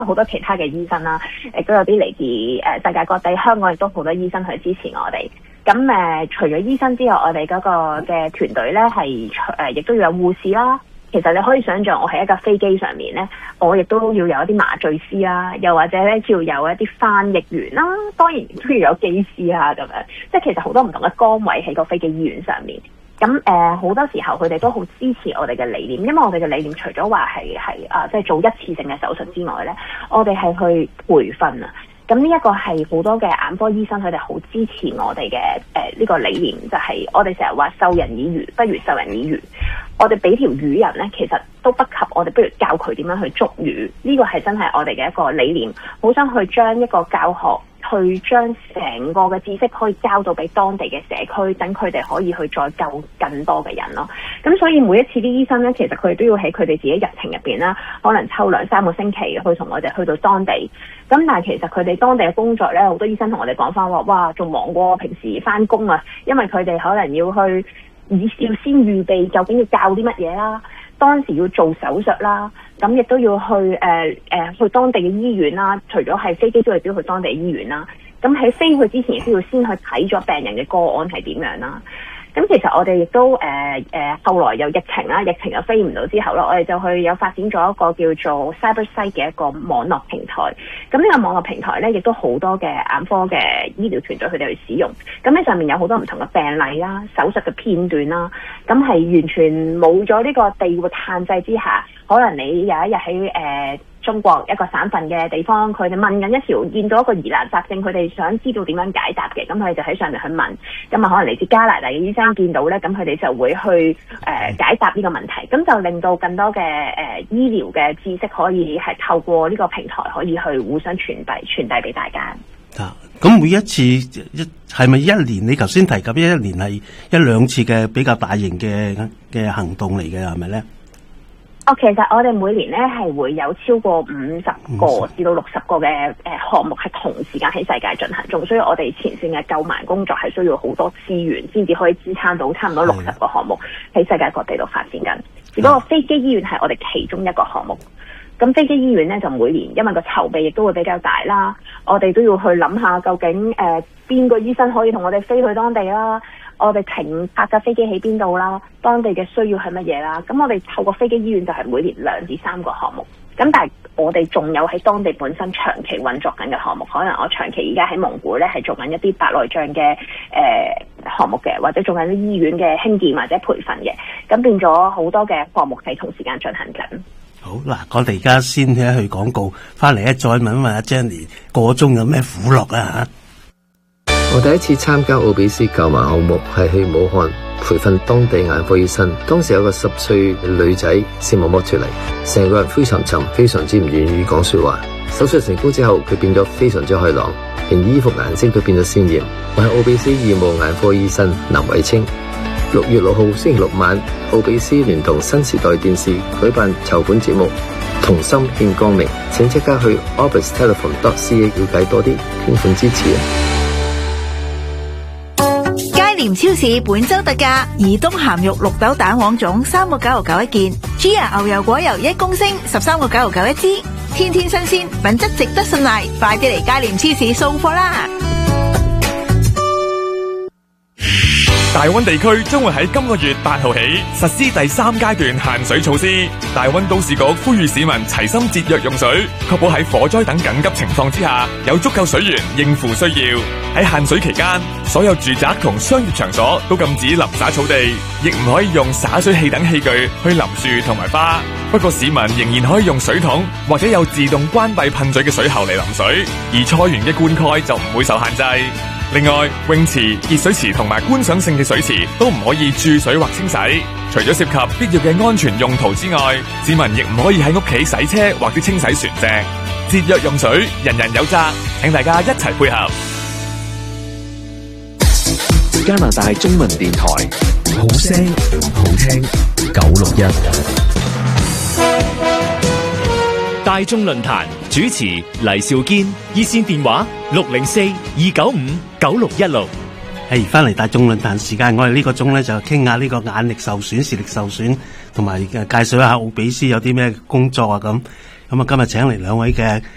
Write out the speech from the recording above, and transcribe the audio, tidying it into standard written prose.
好多其他嘅醫生啦，亦都有啲嚟自世界各地，香港亦都好多醫生去支持我哋。咁除咗醫生之外，我哋嗰個嘅團隊咧係亦都要有護士啦。其實你可以想象，我喺一架飛機上面咧，我亦都要有一啲麻醉師啦，又或者咧要有一啲翻譯員啦，當然都要有機師啊咁樣。即係其實好多唔同嘅崗位喺個飛機醫院上面。咁好多時候佢哋都好支持我哋嘅理念，因為我哋嘅理念除咗話係即係做一次性嘅手術之外咧，我哋係去培訓啊。咁呢一個係好多嘅眼科醫生佢哋好支持我哋嘅呢個理念，就係我哋成日話授人以魚不如授人以漁。我哋俾條魚人咧，其實都不及我哋不如教佢點樣去捉魚。呢個係真係我哋嘅一個理念，好想去將一個教學。去將成個嘅知識可以交到俾當地嘅社區，等佢哋可以去再救更多嘅人咯。咁所以每一次啲醫生咧，其實佢哋都要喺佢哋自己日程入邊啦，可能抽2-3個星期去同我哋去到當地。咁但係其實佢哋當地嘅工作咧，好多醫生同我哋講翻話，哇，仲忙過平時翻工啊！因為佢哋可能要去要先預備究竟要教啲乜嘢啦，當時要做手術啦。咁亦都要去當地嘅醫院啦，除咗係飛機之外，都要去當地醫院啦。咁喺飛去之前，亦都要先去睇咗病人嘅個案係點樣啦。咁其實我哋亦都後來有疫情啦，疫情又飛唔到之後啦，我哋就去有發展咗一個叫做 CyberSight 嘅一個網絡平台。咁呢個網絡平台咧，亦都好多嘅眼科嘅醫療團隊佢哋去使用。咁喺上面有好多唔同嘅病例啦、手術嘅片段啦，咁係完全冇咗呢個地域限制之下，可能你有一日喺中國一個省份嘅地方，佢哋問緊一條見到一個疑難雜症，佢哋想知道點樣解答嘅，咁佢哋就喺上面去問。咁啊，可能嚟自加拿大嘅醫生見到咧，咁佢哋就會去解答呢個問題，咁就令到更多嘅醫療嘅知識可以係透過呢個平台可以去互相傳遞俾大家。 咁每一次係咪一年？你頭先提及一年係1-2次嘅比較大型嘅行動嚟嘅，係咪咧？ 其實我哋每年咧係會有超過50個至到60個嘅項目係同時間喺世界進行中，所以我哋前線嘅救盲工作係需要好多資源先至可以支撐到差唔多60個項目喺世界各地度發展緊。只不過飛機醫院係我哋其中一個項目。咁飛機醫院咧就每年因為個籌備亦都會比較大啦，我哋都要去諗下究竟邊個醫生可以同我哋飛去當地啦。我哋停泊架飛機喺邊度啦？當地嘅需要係乜嘢啦？咁我哋透過飛機醫院就係每年2至3個項目。咁但係我哋仲有喺當地本身長期運作緊嘅項目，可能我長期而家喺蒙古咧係做緊一啲白內障嘅項目嘅，或者做緊啲醫院嘅興建或者培訓嘅。咁變咗好多嘅項目係同時間進行緊。 好嗱，我哋而家先去廣告，翻嚟咧再問一問阿 Jenny 個中有咩苦樂啊嚇？ 我第一次參加奧比斯救盲項目係去武漢培訓當地眼科醫生，當時有個10歲嘅女仔視網膜脫離，成個人灰沉沉，非常之唔願意講說話。手術成功之後，佢變咗非常之開朗，連衣服顏色都變咗鮮豔。我係奧比斯義務眼科醫生林偉清。6月6號星期6晚，奧比斯聯同新時代電視舉辦籌款節目，同心獻光明，請即刻去 orbistelephone.ca 了解多啲，捐款支持啊！ 廉超市本周特價，怡東鹹肉綠豆蛋黃種3個9.99一件，Gia 牛油果油1公升13個9.99一支，天天新鮮，品質值得信賴，快啲嚟佳廉超市掃貨啦！ 大溫地區將會喺今個月8號起實施第3階段限水措施。大溫都市局呼籲市民齊心節約用水，確保喺火災等緊急情況之下有足夠水源應付需要。喺限水期間，所有住宅同商業場所都禁止淋灑草地，亦唔可以用灑水器等器具去淋樹同埋花。不過市民仍然可以用水桶或者有自動關閉噴嘴嘅水喉嚟淋水，而菜園嘅灌溉就唔會受限制。另外，泳池、熱水池同埋觀賞性嘅水池都唔可以注水或清洗。除咗涉及必要嘅安全用途之外，市民亦唔可以喺屋企洗車或者清洗船隻。節約用水，人人有責，請大家一齊配合。 加拿大中文電台，好聲好聽961。 大眾論壇主持黎兆堅，熱線電話604-295-9616。 翻嚟大眾論壇時間，我哋呢個鐘咧就傾下呢個眼力受損、視力受損，同埋介紹一下奧比斯有啲咩工作啊咁。咁啊，今日請嚟2位嘅